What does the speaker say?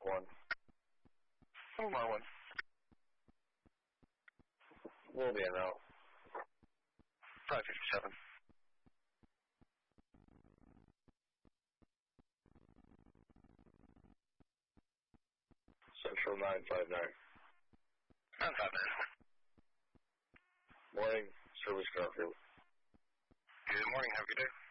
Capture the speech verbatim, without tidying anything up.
one. Omar one. We'll be in out. five fifty-seven. Central nine five nine. nine five nine. Morning, Service Garfield. Good morning, have a good day.